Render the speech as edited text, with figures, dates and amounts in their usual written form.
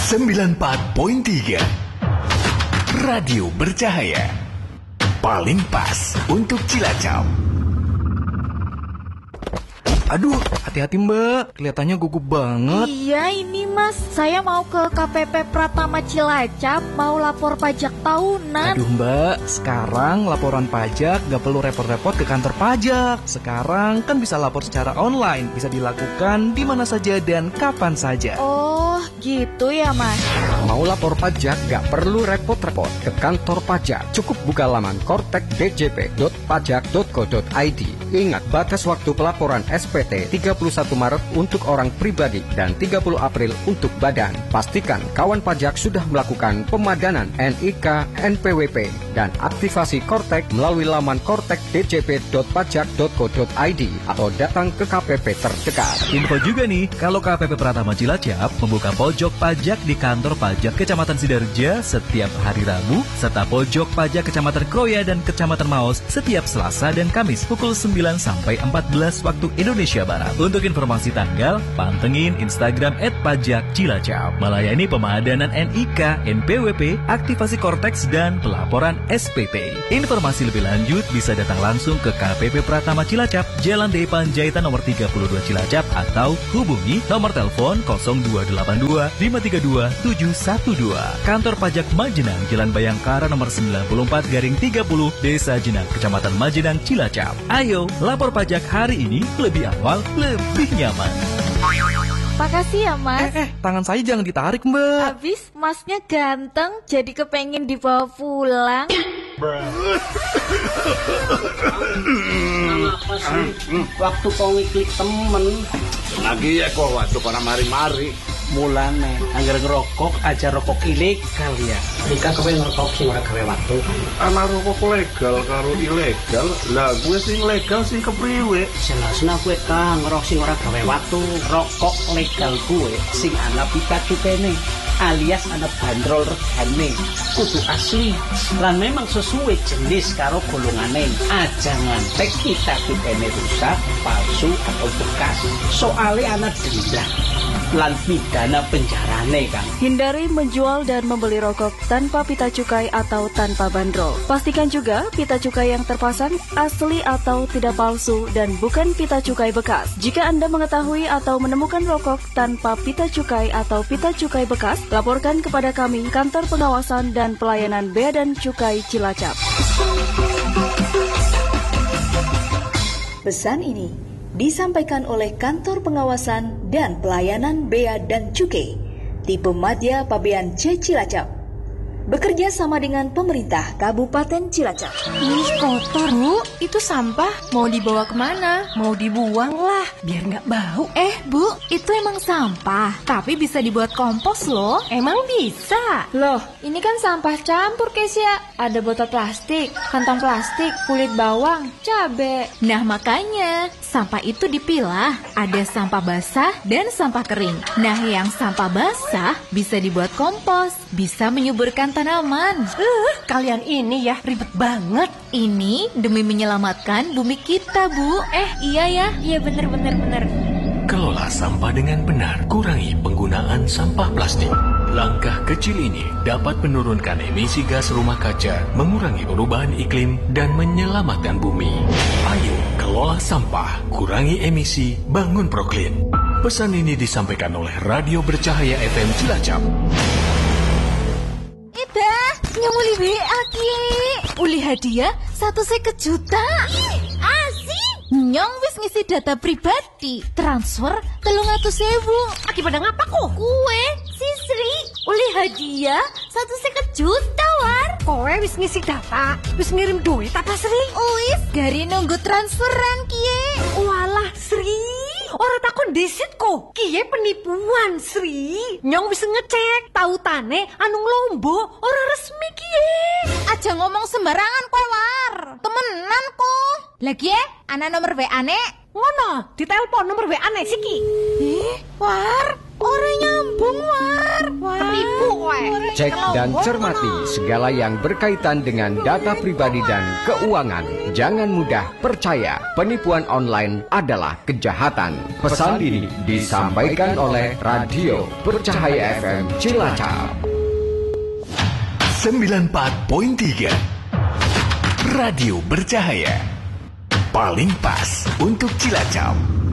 94.3 Radio Bercahaya. Paling pas untuk Cilacap. Aduh, hati-hati Mbak, kelihatannya gugup banget. Iya ini Mas, saya mau ke KPP Pratama Cilacap, mau lapor pajak tahunan. Aduh Mbak, sekarang laporan pajak gak perlu repot-repot ke kantor pajak. Sekarang kan bisa lapor secara online, bisa dilakukan di mana saja dan kapan saja. Oh, gitu ya Mas. Mau lapor pajak gak perlu repot-repot ke kantor pajak. Cukup buka laman kortekdjp.pajak.co.id. Ingat, batas waktu pelaporan SPT 31 Maret untuk orang pribadi dan 30 April untuk badan. Pastikan kawan pajak sudah melakukan pemadanan NIK, NPWP, dan aktivasi Kortek melalui laman kortekdjp.pajak.co.id atau datang ke KPP terdekat. Info juga nih, kalau KPP Pratama Cilacap membuka pojok pajak di kantor pajak Kecamatan Sidarja setiap hari Rabu, serta pojok pajak Kecamatan Kroya dan Kecamatan Maos setiap Selasa dan Kamis pukul 9 sampai 14 waktu Indonesia Barat. Untuk informasi tanggal, pantengin Instagram @pajakcilacap. Melayani pemadanan NIK, NPWP, aktivasi Kortex, dan pelaporan SPT. Informasi lebih lanjut bisa datang langsung ke KPP Pratama Cilacap, Jalan D. Panjaitan nomor 32 Cilacap, atau hubungi nomor telepon 0282 532 712. Kantor Pajak Majenang, Jalan Bayangkara nomor 94/30, Desa Jenang, Kecamatan Majenang, Cilacap. Ayo, lapor pajak hari ini lebih awal, lebih nyaman. Makasih ya Mas. Tangan saya jangan ditarik Mbak. Habis Masnya ganteng, jadi kepengen dibawa pulang. Kenapa sih? Waktu kau ngiklik temen lagi ya kok waktu kau mari-mari mulane anggar ngerokok aja rokok ilegal ya. Jika kau ngerokok sih ora gawe waktu. Anak rokok legal karo ilegal. Lah gue sing legal sing kepriwe? Jelasna gue kan ngerokok sing ora gawe waktu. Rokok legal gue sing ana pita cukene alias ana bandrol regane kudu asli lan memang sesuai jenis karo golongane. Aja ngantek pita cukene rusak, palsu atau bekas. Soalnya ana denda lan pidana penjarane kan. Hindari menjual dan membeli rokok tanpa pita cukai atau tanpa bandrol. Pastikan juga pita cukai yang terpasang asli atau tidak palsu dan bukan pita cukai bekas. Jika Anda mengetahui atau menemukan rokok tanpa pita cukai atau pita cukai bekas, laporkan kepada kami, Kantor Pengawasan dan Pelayanan Bea dan Cukai Cilacap. Pesan ini disampaikan oleh Kantor Pengawasan dan Pelayanan Bea dan Cukai, Tipe Madya Pabean C Cilacap, bekerja sama dengan pemerintah Kabupaten Cilacap. Ih, kotor, Bu. Itu sampah. Mau dibawa kemana? Mau dibuang lah, biar nggak bau. Bu, itu emang sampah. Tapi bisa dibuat kompos loh. Emang bisa? Loh, ini kan sampah campur Kesia. Ada botol plastik, kantong plastik, kulit bawang, cabe. Nah makanya, sampah itu dipilah. Ada sampah basah dan sampah kering. Nah yang sampah basah bisa dibuat kompos. Bisa menyuburkan tanaman. Kalian ini ya ribet banget. Ini demi menyelamatkan bumi kita, Bu. Iya ya, iya bener. Kelola sampah dengan benar, kurangi penggunaan sampah plastik. Langkah kecil ini dapat menurunkan emisi gas rumah kaca, mengurangi perubahan iklim, dan menyelamatkan bumi. Ayo, kelola sampah, kurangi emisi, bangun Proklin. Pesan ini disampaikan oleh Radio Bercahaya FM Cilacap. Ida, nyamuli WA ki. Uli hadiah 150 juta. Asik. Nyong wis ngisi data pribadi, transfer 300.000. Akibat ngapa kok? Kue, Sisri, uli hadiah 150 juta war. Kowe wis ngisi data, wis ngirim duit apa Sri? Wis, gari nunggu transferan kie. Walah Sri, orang takon disit kok. Kie penipuan Sri. Nyong wis ngecek, tautane anu Lombo ora resmi kie. Aja ngomong sembarangan kok war. Temenan kok. Lagi ana nomor WA-ne. Ngono, ditelepon nomor WA-ne siki. War, ora nyambung war. Penipu kowe. Cek dan cermati segala yang berkaitan dengan data pribadi dan keuangan. Jangan mudah percaya, penipuan online adalah kejahatan. Pesan ini disampaikan oleh Radio Bercahaya FM Cilacap. 94.3 Radio Bercahaya. Paling pas untuk Cilacap.